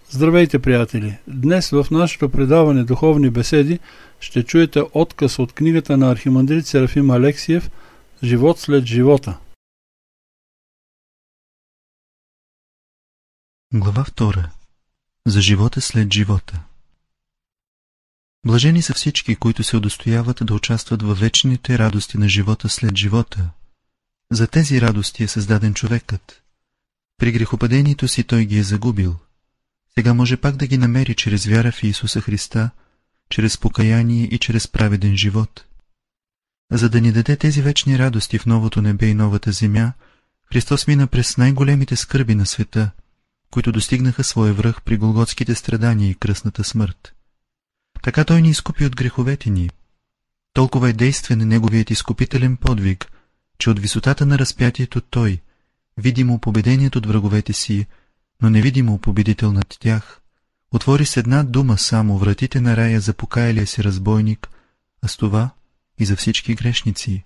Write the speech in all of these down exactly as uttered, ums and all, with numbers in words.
Здравейте, приятели! Днес в нашето предаване Духовни беседи ще чуете откъс от книгата на архимандрит Серафим Алексиев «Живот след живота». Глава втора. За живота след живота. Блажени са всички, които се удостояват да участват във вечните радости на живота след живота. За тези радости е създаден човекът. При грехопадението си той ги е загубил. Сега може пак да ги намери чрез вяра в Исуса Христа, чрез покаяние и чрез праведен живот. За да ни даде тези вечни радости в новото небе и новата земя, Христос мина през най-големите скърби на света, които достигнаха своя връх при голготските страдания и кръстната смърт. Така Той ни изкупи от греховете ни. Толкова е действен Неговият изкупителен подвиг, че от висотата на разпятието Той, видимо победеният от враговете си, но невидимо победител над тях, отвори с една дума само вратите на рая за покаялия си разбойник, а с това и за всички грешници.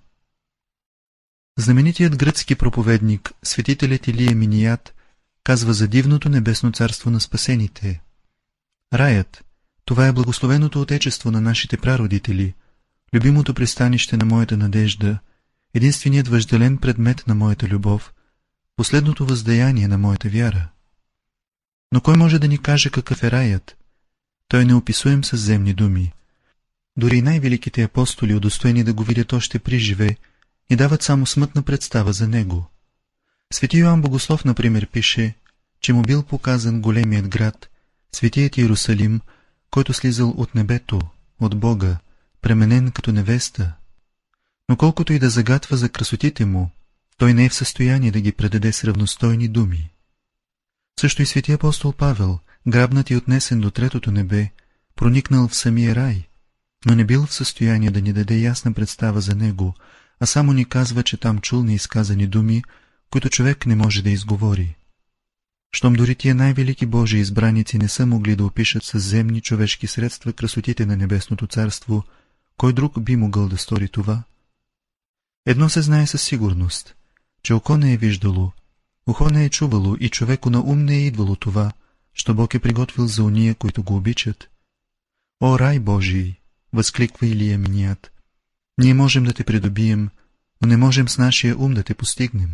Знаменитият гръцки проповедник, светителят Илия Миният, казва за дивното небесно царство на спасените. Раят, това е благословеното отечество на нашите прародители, любимото пристанище на моята надежда, единственият въжделен предмет на моята любов, последното въздаяние на моята вяра. Но кой може да ни каже какъв е раят? Той е неописуем със земни думи. Дори и най-великите апостоли, удостоени да го видят още при живе, ни дават само смътна представа за него. Свети Йоан Богослов, например, пише, че му бил показан големият град, светият Иерусалим, който слизал от небето, от Бога, пременен като невеста. Но колкото и да загатва за красотите му, той не е в състояние да ги предаде с равностойни думи. Също и свети апостол Павел, грабнат и отнесен до третото небе, проникнал в самия рай, но не бил в състояние да ни даде ясна представа за него, а само ни казва, че там чул неизказани думи, които човек не може да изговори. Щом дори тия най-велики Божии избраници не са могли да опишат със земни човешки средства красотите на небесното царство, кой друг би могъл да стори това? Едно се знае със сигурност, че око не е виждало, ухо не е чувало и човеку на ум не е идвало това, що Бог е приготвил за уния, които го обичат. О, рай Божий! Възкликва Илия Миният. Ние можем да те придобием, но не можем с нашия ум да те постигнем.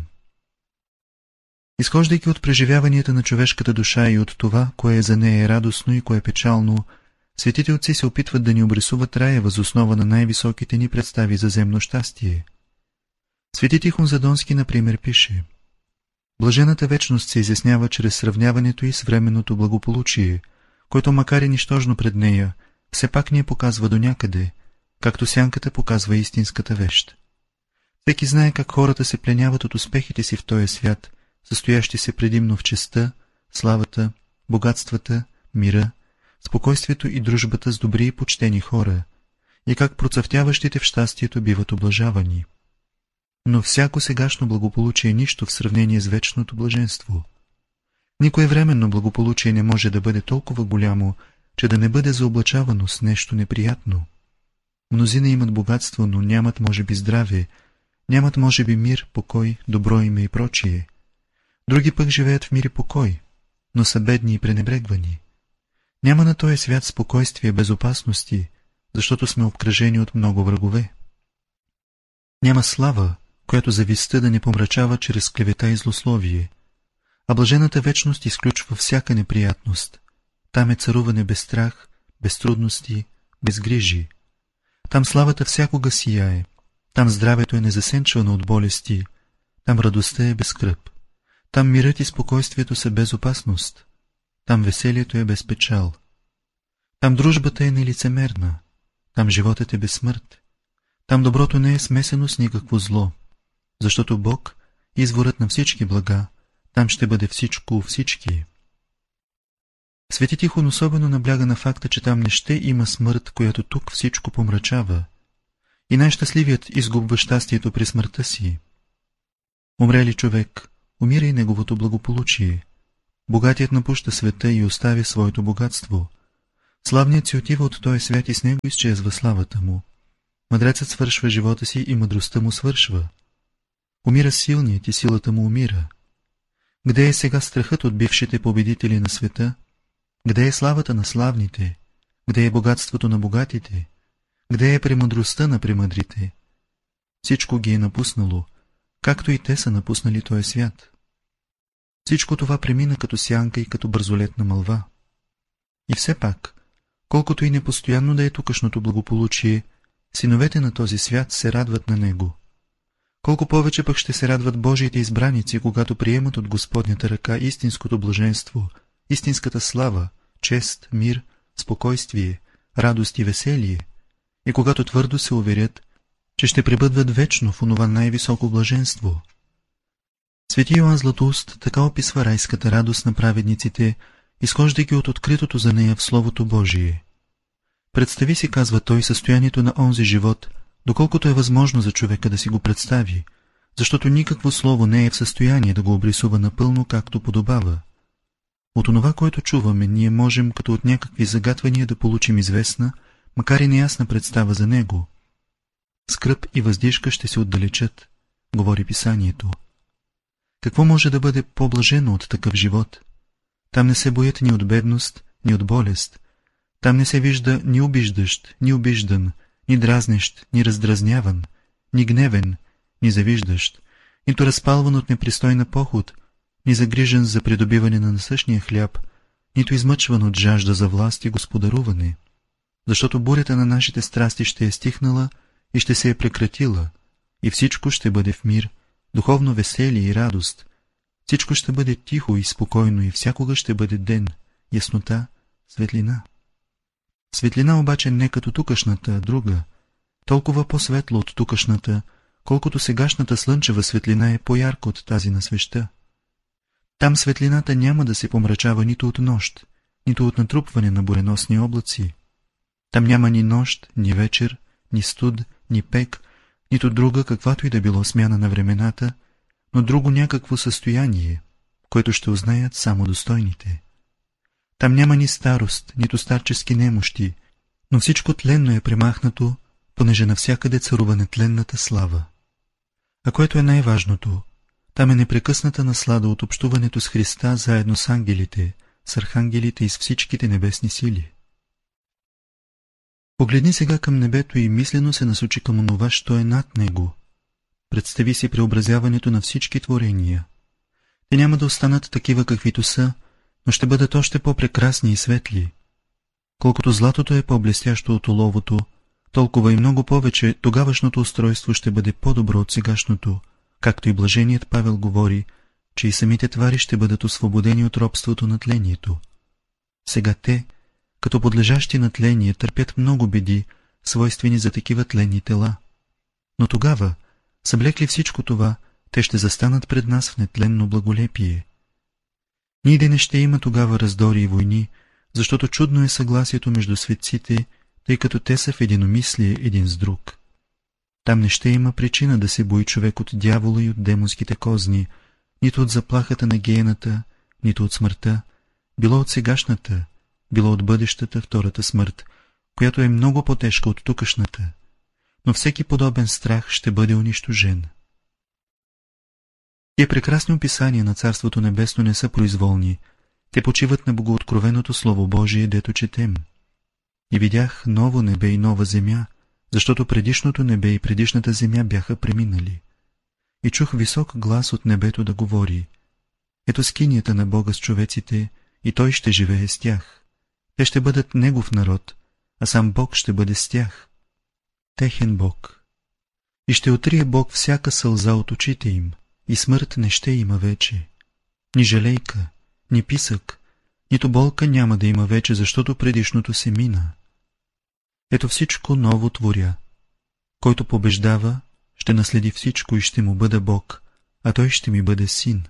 Изхождайки от преживяванията на човешката душа и от това, кое е за нея радостно и кое е печално, светите отци се опитват да ни обрисуват рая въз основа на най-високите ни представи за земно щастие. Свети Тихон Задонски, например, пише: блажената вечност се изяснява чрез сравняването и с временното благополучие, което макар и нищожно пред нея, все пак ни я показва до някъде, както сянката показва истинската вещ. Всеки знае как хората се пленяват от успехите си в този свят, състоящи се предимно в честта, славата, богатствата, мира, спокойствието и дружбата с добри и почтени хора, и как процъфтяващите в щастието биват облажавани. Но всяко сегашно благополучие е нищо в сравнение с вечното блаженство. Никое временно благополучие не може да бъде толкова голямо, че да не бъде заоблачавано с нещо неприятно. Мнозина имат богатство, но нямат може би здраве, нямат може би мир, покой, добро име и прочие. Други пък живеят в мир и покой, но са бедни и пренебрегвани. Няма на този свят спокойствие без опасности, защото сме обкръжени от много врагове. Няма слава, която завистта да не помрачава чрез клевета и злословие, а блажената вечност изключва всяка неприятност. Там е царуване без страх, без трудности, без грижи. Там славата всякога сияе, там здравето е незасенчвано от болести, там радостта е без скръб, там мирът и спокойствието са без опасност, там веселието е без печал. Там дружбата е нелицемерна, там животът е без смърт, там доброто не е смесено с никакво зло, защото Бог, изворът на всички блага, там ще бъде всичко у всички. Свети Тихон особено набляга на факта, че там не ще има смърт, която тук всичко помрачава, и най-щастливият изгубва щастието при смъртта си. Умрели човек, умира и неговото благополучие. Богатият напуща света и оставя своето богатство. Славният си отива от този свят и с него изчезва славата му. Мъдрецът свършва живота си и мъдростта му свършва. Умира силният и силата му умира. Где е сега страхът от бившите победители на света? Где е славата на славните? Где е богатството на богатите? Где е премъдростта на премъдрите? Всичко ги е напуснало, както и те са напуснали този свят. Всичко това премина като сянка и като бързолетна мълва. И все пак, колкото и непостоянно да е тукашното благополучие, синовете на този свят се радват на него. Колко повече пък ще се радват Божиите избраници, когато приемат от Господнята ръка истинското блаженство, истинската слава, чест, мир, спокойствие, радост и веселие, и когато твърдо се уверят, че ще пребъдват вечно в онова най-високо блаженство. Свети Йоан Златоуст така описва райската радост на праведниците, изхождайки от откритото за нея в Словото Божие. Представи си, казва той, състоянието на онзи живот, доколкото е възможно за човека да си го представи, защото никакво слово не е в състояние да го обрисува напълно, както подобава. От онова, което чуваме, ние можем като от някакви загатвания да получим известна, макар и неясна представа за него. Скръб и въздишка ще се отдалечат, говори писанието. Какво може да бъде по-блажено от такъв живот? Там не се боят ни от бедност, ни от болест. Там не се вижда ни обиждащ, ни обиждан, ни дразнещ, ни раздразняван, ни гневен, ни завиждащ, нито разпалван от непристойна поход, ни загрижен за придобиване на насъщния хляб, нито измъчван от жажда за власт и господаруване. Защото бурята на нашите страсти ще е стихнала и ще се е прекратила, и всичко ще бъде в мир, духовно веселие и радост. Всичко ще бъде тихо и спокойно и всякога ще бъде ден, яснота, светлина. Светлина обаче не като тукашната, а друга, толкова по-светло от тукашната, колкото сегашната слънчева светлина е по-ярка от тази на свеща. Там светлината няма да се помрачава нито от нощ, нито от натрупване на буреносни облаци. Там няма ни нощ, ни вечер, ни студ, ни пек, нито друга, каквато и да било смяна на времената, но друго някакво състояние, което ще узнаят само достойните. Там няма ни старост, нито старчески немощи, но всичко тленно е премахнато, понеже навсякъде царува нетленната слава. А което е най-важното, там е непрекъсната наслада от общуването с Христа заедно с ангелите, с архангелите и с всичките небесни сили. Погледни сега към небето и мислено се насочи към онова, що е над него. Представи си преобразяването на всички творения. Те няма да останат такива каквито са, но ще бъдат още по-прекрасни и светли. Колкото златото е по-блестящо от оловото, толкова и много повече тогавашното устройство ще бъде по-добро от сегашното, както и блаженият Павел говори, че и самите твари ще бъдат освободени от робството на тлението. Сега те, като подлежащи на тление, търпят много беди, свойствени за такива тленни тела. Но тогава, съблекли всичко това, те ще застанат пред нас в нетленно благолепие. Ниде не ще има тогава раздори и войни, защото чудно е съгласието между светците, тъй като те са в единомислие един с друг. Там не ще има причина да се бои човек от дявола и от демонските козни, нито от заплахата на гиената, нито от смъртта, било от сегашната, било от бъдещата втората смърт, която е много по-тежка от тукашната, но всеки подобен страх ще бъде унищожен. Тия прекрасни описания на Царството Небесно не са произволни, те почиват на богооткровеното Слово Божие, дето четем. И видях ново небе и нова земя, защото предишното небе и предишната земя бяха преминали. И чух висок глас от небето да говори: ето скинията на Бога с човеците, и Той ще живее с тях. Те ще бъдат Негов народ, а сам Бог ще бъде с тях. Техен Бог. И ще отрие Бог всяка сълза от очите им, и смърт не ще има вече. Ни жалейка, ни писък, нито болка няма да има вече, защото предишното се мина. Ето всичко ново творя. Който побеждава, ще наследи всичко и ще му бъда Бог, а той ще ми бъде син.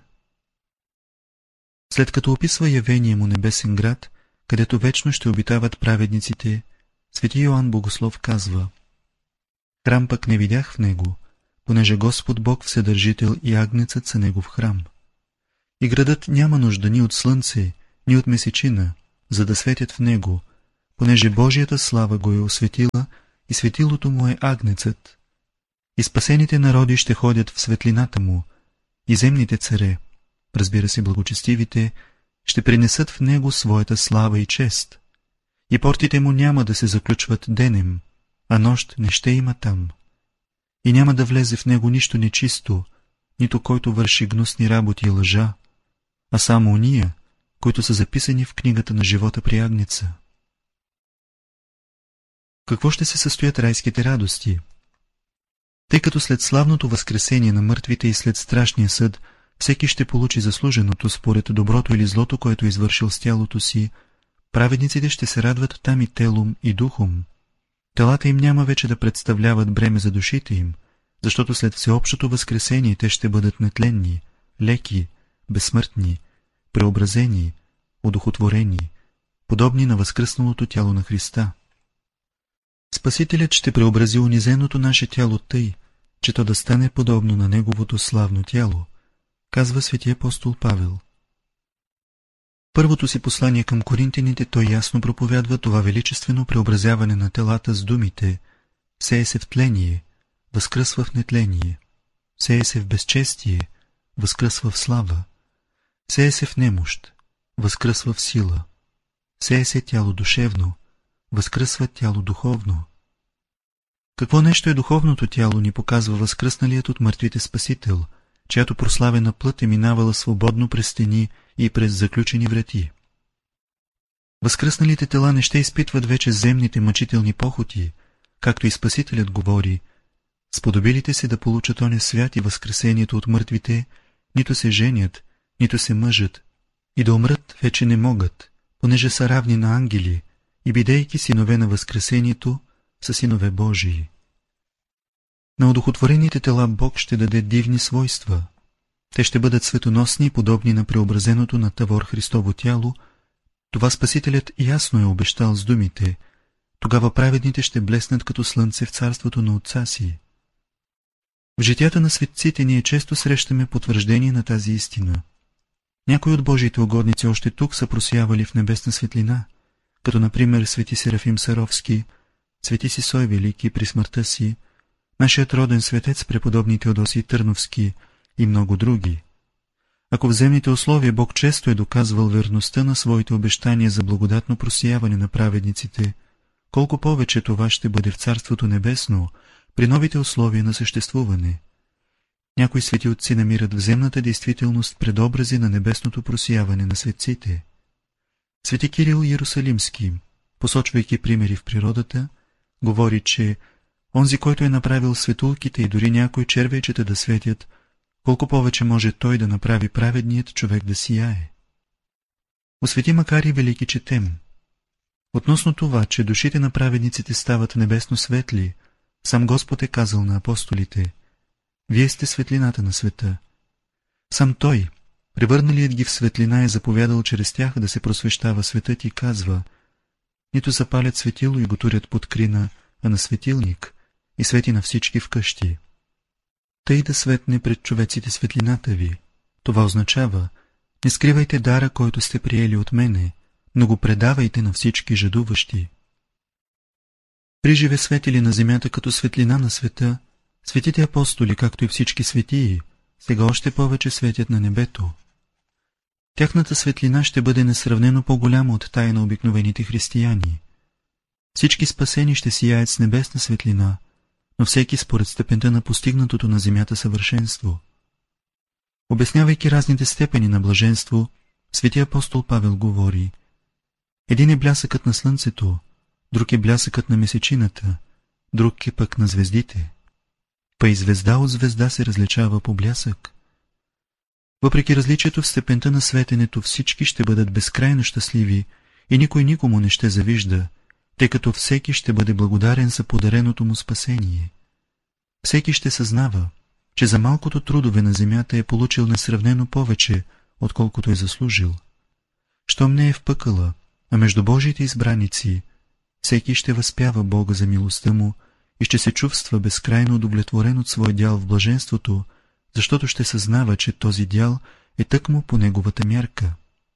След като описва явение му небесен град, където вечно ще обитават праведниците, свети Йоан Богослов казва: храм пък не видях в него, понеже Господ Бог Вседържител и Агнецът са негов храм. И градът няма нужда ни от слънце, ни от месечина, за да светят в него, понеже Божията слава го е осветила и светилото му е Агнецът. И спасените народи ще ходят в светлината му, и земните царе, разбира се благочестивите, ще принесат в него своята слава и чест, и портите му няма да се заключват денем, а нощ не ще има там. И няма да влезе в него нищо нечисто, нито който върши гнусни работи и лъжа, а само уния, които са записани в книгата на живота при Агнеца. Какво ще се състоят райските радости? Тъй като след славното възкресение на мъртвите и след страшния съд, всеки ще получи заслуженото според доброто или злото, което е извършил с тялото си, праведниците ще се радват там и телом, и духом. Телата им няма вече да представляват бреме за душите им, защото след всеобщото възкресение те ще бъдат нетленни, леки, безсмъртни, преобразени, одухотворени, подобни на възкръсналото тяло на Христа. Спасителят ще преобрази унизеното наше тяло тъй, че то да стане подобно на Неговото славно тяло, казва свети апостол Павел. Първото си послание към коринтяните той ясно проповядва това величествено преобразяване на телата с думите: сее се в тление, възкръсва в нетление, сее се в безчестие, възкръсва в слава, сее се в немощ, възкръсва в сила, сее се тяло душевно, възкръсва тяло духовно. Какво нещо е духовното тяло, ни показва възкръсналият от мъртвите Спасител, чиято прославена плът е минавала свободно през стени и през заключени врати. Възкръсналите тела не ще изпитват вече земните мъчителни похоти, както и Спасителят говори: сподобилите се да получат оня свят и възкресението от мъртвите, нито се женят, нито се мъжат, и да умрат вече не могат, понеже са равни на ангели, и бидейки синове на възкресението, са синове Божии. На одухотворените тела Бог ще даде дивни свойства. Те ще бъдат светоносни и подобни на преобразеното на Тавор Христово тяло. Това Спасителят ясно е обещал с думите: тогава праведните ще блеснат като слънце в царството на Отца си. В житията на светците ние често срещаме потвърждение на тази истина. Някои от Божиите угодници още тук са просявали в небесна светлина, като например свети Серафим Саровски, свети Сисой Велики при смъртта си, нашият роден светец преподобни Теодосий Търновски и много други. Ако в земните условия Бог често е доказвал верността на своите обещания за благодатно просияване на праведниците, колко повече това ще бъде в Царството Небесно при новите условия на съществуване. Някои свети отци намират в земната действителност предобрази на небесното просияване на светците. Свети Кирил Иерусалимски, посочвайки примери в природата, говори, че онзи, който е направил светулките и дори някои червейчета да светят, колко повече може той да направи праведният човек да сияе. У свети Макарий Велики четем: относно това, че душите на праведниците стават небесно светли, сам Господ е казал на апостолите: вие сте светлината на света. Сам Той, превърналият ги в светлина, е заповядал чрез тях да се просвещава светът и казва: нито запалят светило и го турят под крина, а на светилник, и свети на всички вкъщи. Тъй да светне пред човеците светлината ви. Това означава: не скривайте дара, който сте приели от мене, но го предавайте на всички жадуващи. Приживе светили на земята като светлина на света, светите апостоли, както и всички светии, сега още повече светят на небето. Тяхната светлина ще бъде несравнено по-голяма от тая на обикновените християни. Всички спасени ще сияят с небесна светлина, но всеки според степента на постигнатото на земята съвършенство. Обяснявайки разните степени на блаженство, свети апостол Павел говори: един е блясъкът на слънцето, друг е блясъкът на месечината, друг е пък на звездите. Па и звезда от звезда се различава по блясък. Въпреки различието в степента на светенето, всички ще бъдат безкрайно щастливи и никой никому не ще завижда, тъй като всеки ще бъде благодарен за подареното му спасение. Всеки ще съзнава, че за малкото трудове на земята е получил несравнено повече, отколкото е заслужил. Щом не е в пъкъла, а между Божиите избраници, всеки ще възпява Бога за милостта му и ще се чувства безкрайно удовлетворен от своя дял в блаженството, защото ще съзнава, че този дял е тъкмо по неговата мярка.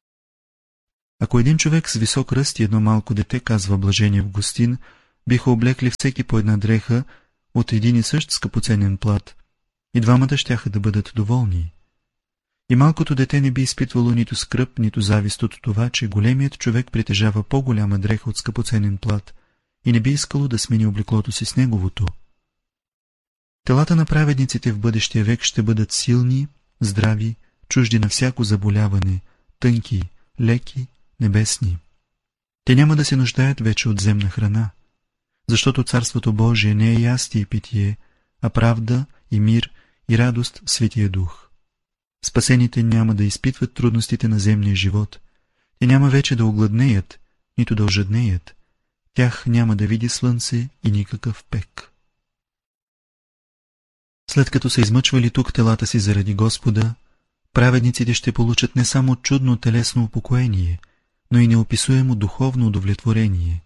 Ако един човек с висок ръст и едно малко дете, казва блажение Августин, биха облекли всеки по една дреха от един и същ скъпоценен плат, и двамата щяха да бъдат доволни. И малкото дете не би изпитвало нито скръб, нито завист от това, че големият човек притежава по-голяма дреха от скъпоценен плат и не би искало да смени облеклото си с неговото. Телата на праведниците в бъдещия век ще бъдат силни, здрави, чужди на всяко заболяване, тънки, леки, небесни. Те няма да се нуждаят вече от земна храна, защото Царството Божие не е ястие и питие, а правда и мир и радост в Светия Дух. Спасените няма да изпитват трудностите на земния живот. Те няма вече да огладнеят, нито да ожаднеят. Тях няма да види слънце и никакъв пек. След като са измъчвали тук телата си заради Господа, праведниците ще получат не само чудно телесно упокоение, но и неописуемо духовно удовлетворение.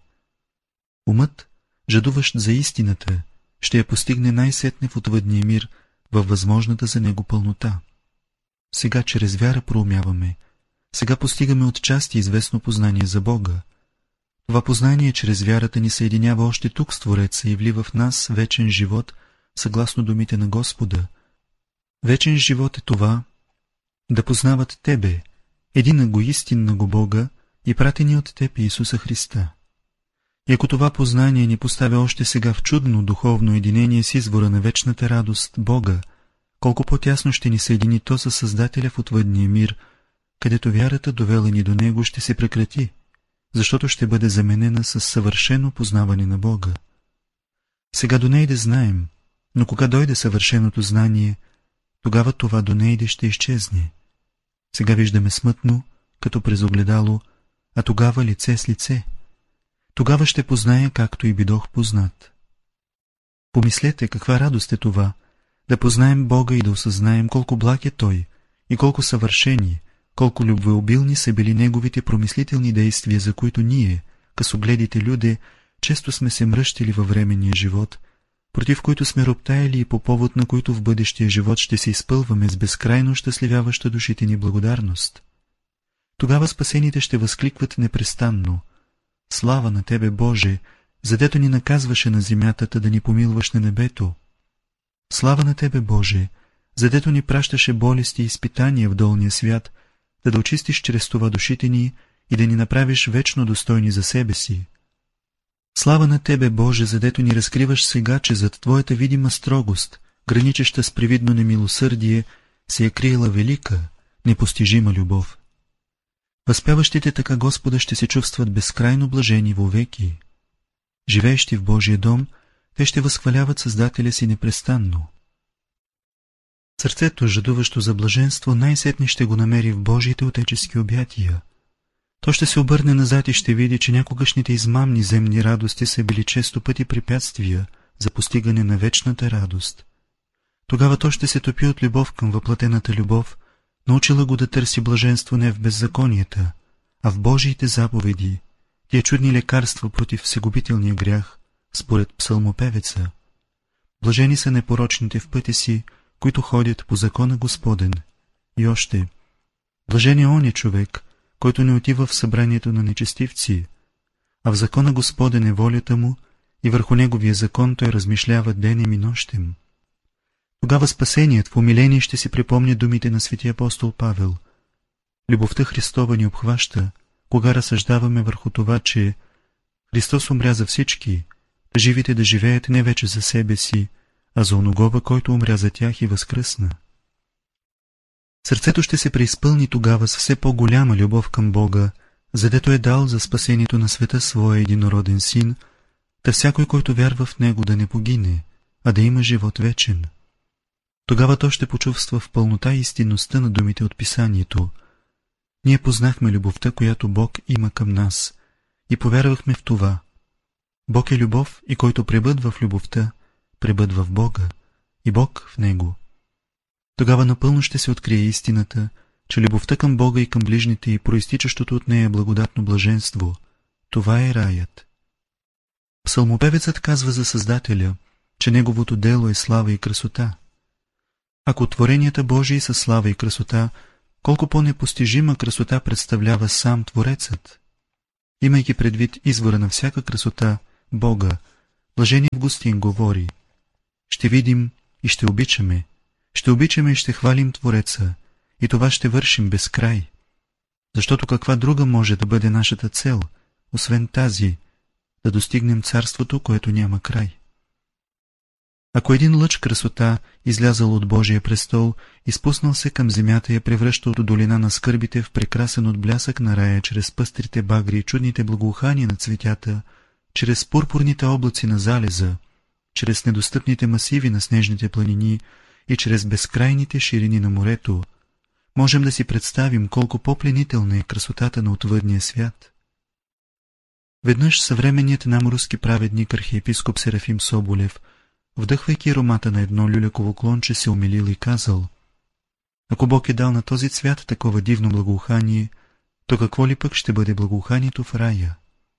Умът, жадуващ за истината, ще я постигне най-сетне в отвъдния мир, във възможната за него пълнота. Сега чрез вяра проумяваме, сега постигаме отчасти известно познание за Бога. Това познание чрез вярата ни съединява още тук с Твореца и влива в нас вечен живот, съгласно думите на Господа. Вечен живот е това, да познават Тебе, единного истинного Бога и пратени от Теб Исуса Христа. И ако това познание ни поставя още сега в чудно духовно единение с извора на вечната радост Бога, колко по-тясно ще ни съедини то със Създателя в отвъдния мир, където вярата, довела ни до Него, ще се прекрати, защото ще бъде заменена с съвършено познаване на Бога. Сега до нейде знаем, но кога дойде съвършеното знание, тогава това до нейде ще изчезне. Сега виждаме смътно, като през огледало, а тогава лице с лице. Тогава ще позная, както и бидох познат. Помислете, каква радост е това, да познаем Бога и да осъзнаем колко благ е Той и колко съвършени, колко любвеобилни са били Неговите промислителни действия, за които ние, късогледите люде, често сме се мръщили във временния живот, против които сме роптаяли и по повод на които в бъдещия живот ще се изпълваме с безкрайно щастливяваща душите ни благодарност. Тогава спасените ще възкликват непрестанно: слава на Тебе, Боже, задето ни наказваше на земята, да ни помилваш на небето. Слава на Тебе, Боже, задето ни пращаше болести и изпитания в долния свят, да да очистиш чрез това душите ни и да ни направиш вечно достойни за себе си. Слава на Тебе, Боже, задето ни разкриваш сега, че зад Твоята видима строгост, граничеща с привидно немилосърдие, се е криела велика, непостижима любов. Възпяващите така Господа ще се чувстват безкрайно блажени вовеки. Живеещи в Божия дом, те ще възхваляват Създателя си непрестанно. Сърцето, жадуващо за блаженство, най-сетне ще го намери в Божиите отечески обятия. То ще се обърне назад и ще види, че някогашните измамни земни радости са били често пъти препятствия за постигане на вечната радост. Тогава то ще се топи от любов към въплатената любов, научила го да търси блаженство не в беззаконията, а в Божиите заповеди, тия чудни лекарства против всегубителния грях, според псалмопевеца. Блажени са непорочните в пътя си, които ходят по закона Господен. И още, блажен е оня човек, който не отива в събранието на нечестивци, а в закона Господен е волята му и върху неговия закон той размишлява денем и нощем. Тогава спасеният в умиление ще си припомня думите на светия апостол Павел. Любовта Христова ни обхваща, кога разсъждаваме върху това, че Христос умря за всички, живите да живеят не вече за себе си, а за оногова, който умря за тях и възкръсна. Сърцето ще се преизпълни тогава с все по-голяма любов към Бога, задето е дал за спасението на света своя единороден син, та всякой, който вярва в него, да не погине, а да има живот вечен. Тогава то ще почувства в пълнота и истинността на думите от Писанието. Ние познахме любовта, която Бог има към нас, и повярвахме в това. Бог е любов и който пребъдва в любовта, пребъдва в Бога, и Бог в него. Тогава напълно ще се открие истината, че любовта към Бога и към ближните и проистичащото от нея благодатно блаженство, това е раят. Псалмопевецът казва за Създателя, че неговото дело е слава и красота. Ако творенията Божии са слава и красота, колко по-непостижима красота представлява сам Творецът. Имайки предвид извора на всяка красота, Бога, блажен Августин говори: ще видим и ще обичаме, ще обичаме и ще хвалим Твореца, и това ще вършим без край. Защото каква друга може да бъде нашата цел, освен тази, да достигнем царството, което няма край? Ако един лъч красота, излязъл от Божия престол, изпуснал се към земята и я превръща от долина на скърбите в прекрасен отблясък на рая, чрез пъстрите багри и чудните благоухания на цветята, чрез пурпурните облаци на залеза, чрез недостъпните масиви на снежните планини и чрез безкрайните ширини на морето, можем да си представим колко по-пленителна е красотата на отвъдния свят. Веднъж съвременният нам руски праведник архиепископ Серафим Соболев, вдъхвайки аромата на едно люляково клонче, се умилил и казал: ако Бог е дал на този цвят такова дивно благоухание, то какво ли пък ще бъде благоуханието в рая?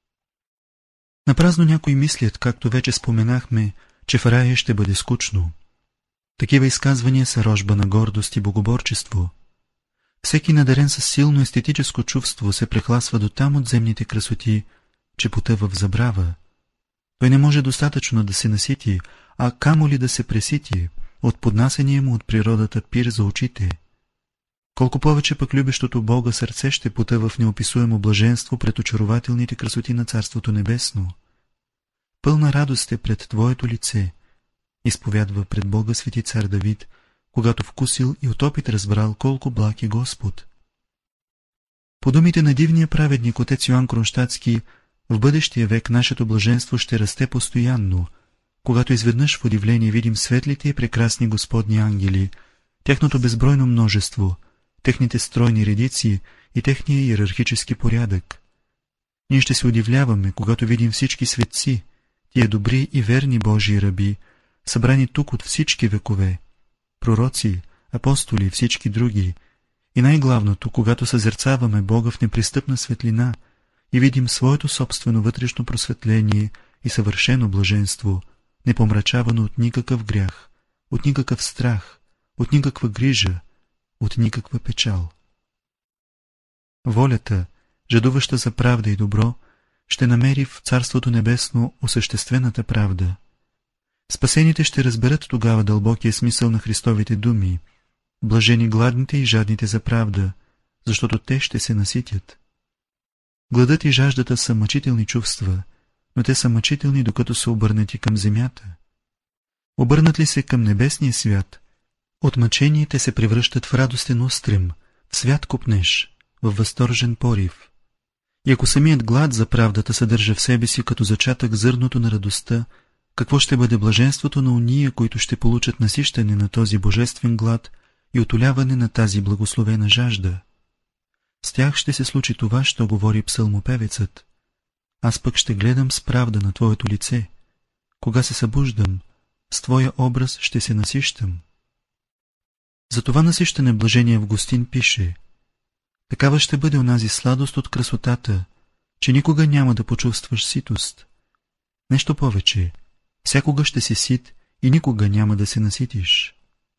Напразно някои мислят, както вече споменахме, че в рая ще бъде скучно. Такива изказвания са рожба на гордост и богоборчество. Всеки надарен със силно естетическо чувство се прехласва до там от земните красоти, че потъва в забрава. Той не може достатъчно да се насити, а камо ли да се пресити от поднасения му от природата пир за очите. Колко повече пък любещото Бога сърце ще потъва в неописуемо блаженство пред очарователните красоти на Царството Небесно. Пълна радост е пред Твоето лице, изповядва пред Бога свети цар Давид, когато вкусил и от опит разбрал колко благ е Господ. По думите на дивния праведник отец Йоан Кронщадтски, в бъдещия век нашето блаженство ще расте постоянно, когато изведнъж в удивление видим светлите и прекрасни Господни ангели, тяхното безбройно множество, техните стройни редици и техния иерархически порядък. Ние ще се удивляваме, когато видим всички светци, тия добри и верни Божии раби, събрани тук от всички векове, пророци, апостоли и всички други, и най-главното, когато съзерцаваме Бога в непристъпна светлина и видим своето собствено вътрешно просветление и съвършено блаженство, непомрачавано от никакъв грях, от никакъв страх, от никаква грижа, от никаква печал. Волята, жадуваща за правда и добро, ще намери в Царството Небесно осъществената правда. Спасените ще разберат тогава дълбокия смисъл на Христовите думи: блажени гладните и жадните за правда, защото те ще се наситят. Гладът и жаждата са мъчителни чувства, но те са мъчителни, докато са обърнати към земята. Обърнат ли се към небесния свят, от мъчение те се превръщат в радостен устрем, в свят копнеж, в възторжен порив. И ако самият глад за правдата съдържа в себе си като зачатък зърното на радостта, какво ще бъде блаженството на уния, които ще получат насищане на този божествен глад и утоляване на тази благословена жажда? С тях ще се случи това, що говори псалмопевецът: аз пък ще гледам с правда на Твоето лице. Кога се събуждам, с Твоя образ ще се насищам. За това насищане блажения Августин пише: такава ще бъде онази сладост от красотата, че никога няма да почувстваш ситост. Нещо повече, всякога ще си сит и никога няма да се наситиш.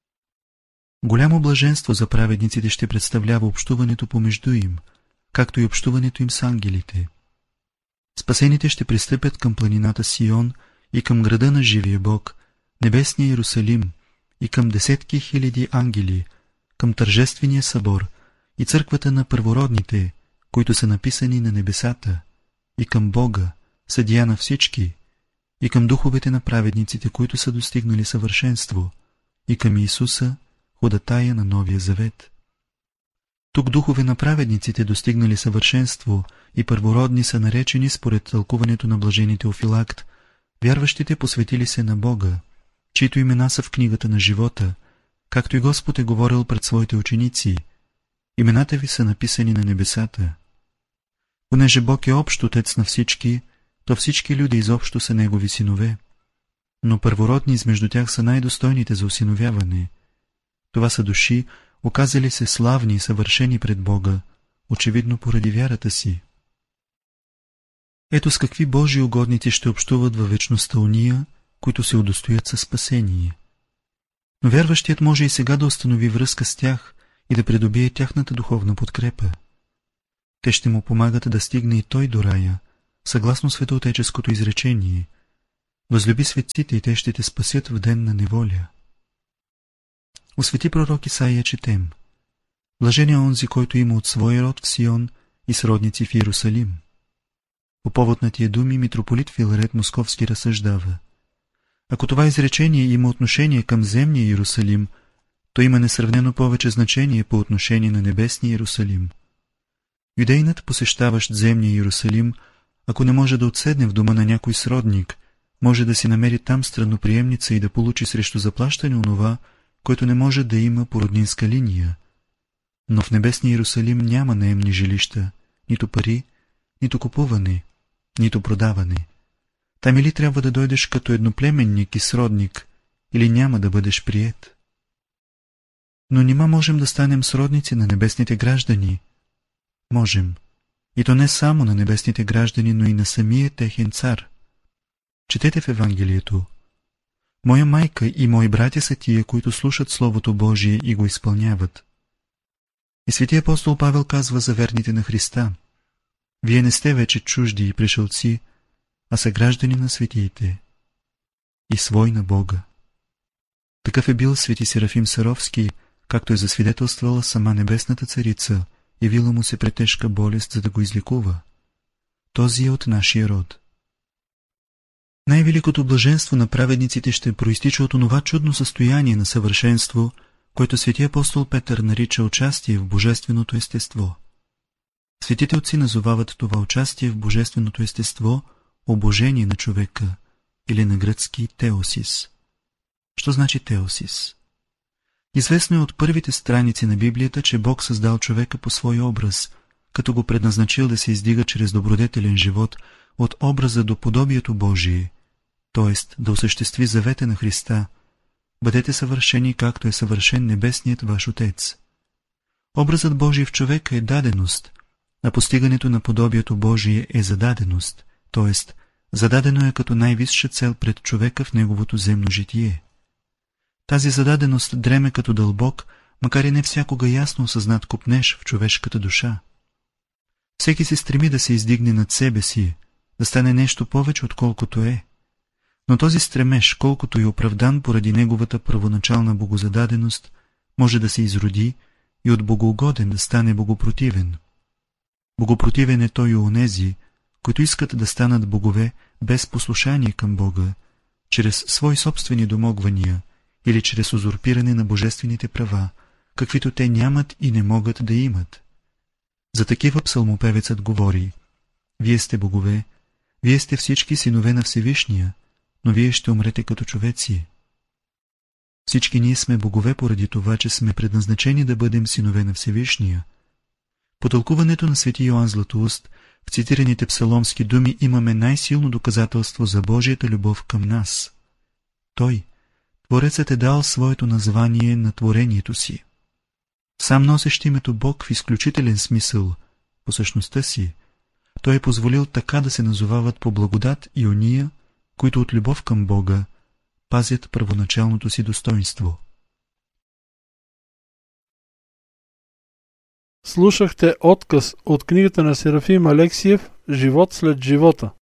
Голямо блаженство за праведниците ще представлява общуването помежду им, както и общуването им с ангелите. Спасените ще пристъпят към планината Сион и към града на живия Бог, небесния Иерусалим, и към десетки хиляди ангели, към тържествения събор и църквата на първородните, които са написани на небесата, и към Бога, съдия на всички, и към духовете на праведниците, които са достигнали съвършенство, и към Иисуса, ходатая на Новия Завет. Тук духове на праведниците, достигнали съвършенство и първородни, са наречени според тълкуването на блажени Теофилакт, вярващите посветили се на Бога, чието имена са в книгата на живота, както и Господ е говорил пред своите ученици: имената ви са написани на небесата. Понеже Бог е общ Отец на всички, то всички люди изобщо са Негови синове, но първородни измежду тях са най-достойните за осиновяване. Това са души, оказали се славни и съвършени пред Бога, очевидно поради вярата си. Ето с какви Божии угодници ще общуват във вечността уния, които се удостоят със спасение. Но вярващият може и сега да установи връзка с тях и да придобие тяхната духовна подкрепа. Те ще му помагат да стигне и той до рая, съгласно светоотеческото изречение: възлюби светците и те ще те спасят в ден на неволя. У свети пророк Исаия четем: Блажен е онзи, който има от своя род в Сион и сродници в Иерусалим. По повод на тия думи митрополит Филарет Московски разсъждава: ако това изречение има отношение към земния Иерусалим, то има несравнено повече значение по отношение на небесния Иерусалим. Юдейнат, посещаващ земния Иерусалим, ако не може да отседне в дома на някой сродник, може да си намери там странноприемница и да получи срещу заплащане онова, което не може да има по роднинска линия. Но в небесния Иерусалим няма наемни жилища, нито пари, нито купуване, нито продаване. Там или трябва да дойдеш като едноплеменник и сродник, или няма да бъдеш приет. Но нима можем да станем сродници на небесните граждани? Можем. И то не само на небесните граждани, но и на самия техен цар. Четете в Евангелието: моя майка и мои братя са тия, които слушат Словото Божие и го изпълняват. И свети апостол Павел казва за верните на Христа: вие не сте вече чужди и пришълци, а са граждани на светиите и свой на Бога. Такъв е бил свети Серафим Саровски, както е засвидетелствала сама небесната царица, явила му се претежка болест, за да го излекува. Този е от нашия род. Най-великото блаженство на праведниците ще проистича от онова чудно състояние на съвършенство, което свети апостол Петър нарича участие в божественото естество. Светите отци назовават това участие в божественото естество обожение на човека, или на гръцки теосис. Що значи теосис? Известно е от първите страници на Библията, че Бог създал човека по свой образ, като го предназначил да се издига чрез добродетелен живот от образа до подобието Божие, т.е. да осъществи завета на Христа: бъдете съвършени, както е съвършен небесният ваш Отец. Образът Божий в човека е даденост, а постигането на подобието Божие е зададеност, т.е. зададено е като най-висша цел пред човека в неговото земно житие. Тази зададеност дреме като дълбок, макар и не всякога ясно осъзнат копнеж в човешката душа. Всеки се стреми да се издигне над себе си, да стане нещо повече отколкото е. Но този стремеж, колкото и оправдан поради неговата първоначална богозададеност, може да се изроди и от богоугоден да стане богопротивен. Богопротивен е той и онези, които искат да станат богове без послушание към Бога, чрез свои собствени домогвания или чрез узурпиране на божествените права, каквито те нямат и не могат да имат. За такива псалмопевецът говори: вие сте богове, вие сте всички синове на Всевишния, но вие ще умрете като човеци. Всички ние сме богове поради това, че сме предназначени да бъдем синове на Всевишния. По тълкуването на свети Йоан Златоуст, в цитираните псаломски думи имаме най-силно доказателство за Божията любов към нас. Той, Творецът, е дал своето название на творението си. Сам носещ името Бог в изключителен смисъл, по същността си, той е позволил така да се назовават по благодат и ония, които от любов към Бога пазят първоначалното си достоинство. Слушахте отказ от книгата на Серафим Алексиев «Живот след живота».